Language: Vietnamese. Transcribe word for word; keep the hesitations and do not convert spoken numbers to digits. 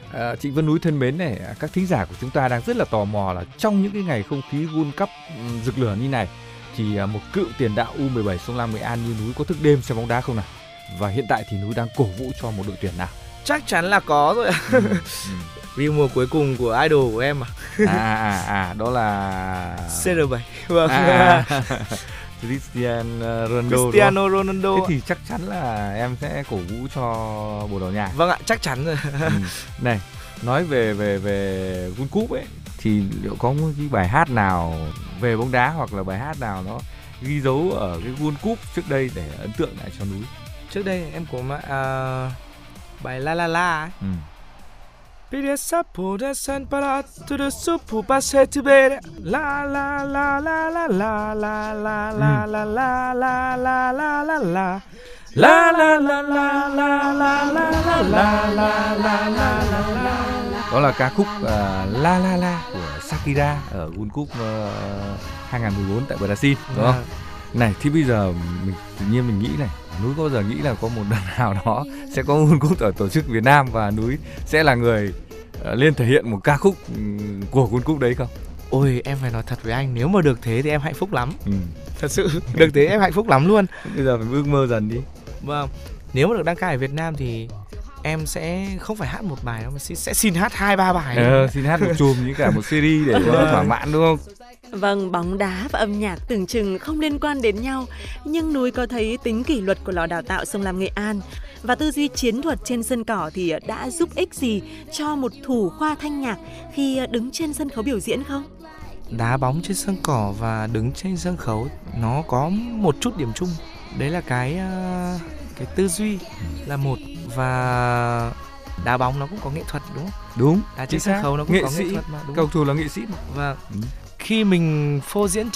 À, chị Vân Núi thân mến này, các thính giả của chúng ta đang rất là tò mò là trong những cái ngày không khí World Cup rực lửa như này thì một cựu tiền đạo u mười bảy Sông Lam Nghệ An như Núi có thức đêm xem bóng đá không nào? Và hiện tại thì Núi đang cổ vũ cho một đội tuyển nào? Chắc chắn là có rồi. ừ, ừ. Vì mùa cuối cùng của idol của em mà. à à à đó là xê rờ bảy. Vâng. À, Cristiano Ronaldo. Cristiano Ronaldo. Thế thì chắc chắn là em sẽ cổ vũ cho Bồ Đào Nha. Vâng ạ, chắc chắn rồi. ừ. Này, nói về về về World Cup ấy thì liệu có một cái bài hát nào về bóng đá hoặc là bài hát nào nó ghi dấu ở cái World Cup trước đây để ấn tượng lại cho Núi? Trước đây em có mà uh, bài La La La ấy. Ừ. La la la la la la la la la la la la la la la la la la La la la la la la la la la la la la la. Đó là ca khúc uh, La La La của Shakira ở World Cup uh, hai không một bốn tại Brazil, đúng không? Này, thì bây giờ mình tự nhiên mình nghĩ này, Núi có bao giờ nghĩ là có một lần nào đó sẽ có World Cup ở tổ chức Việt Nam và Núi sẽ là người uh, lên thể hiện một ca khúc um, của World Cup đấy không? Ôi, em phải nói thật với anh, nếu mà được thế thì em hạnh phúc lắm. Ừ. Thật sự, được thế em hạnh phúc lắm luôn. Bây giờ phải ước mơ dần đi. Vâng, nếu mà được đăng cai ở Việt Nam thì em sẽ không phải hát một bài đâu mà sẽ xin hát hai ba bài. Ờ, xin hát một chùm như cả một series để cho thỏa mãn, đúng không? Vâng, bóng đá và âm nhạc tưởng chừng không liên quan đến nhau, nhưng Núi có thấy tính kỷ luật của lò đào tạo Sông Lam Nghệ An và tư duy chiến thuật trên sân cỏ thì đã giúp ích gì cho một thủ khoa thanh nhạc khi đứng trên sân khấu biểu diễn không? Đá bóng trên sân cỏ và đứng trên sân khấu nó có một chút điểm chung, đấy là cái cái tư duy là một, và đá bóng nó cũng có nghệ thuật, đúng không? Đúng. Đá trên sân khấu nó cũng nghệ có sĩ, nghệ thuật mà, đúng cầu không? thủ là nghệ sĩ mà. Và ừ. khi mình phô diễn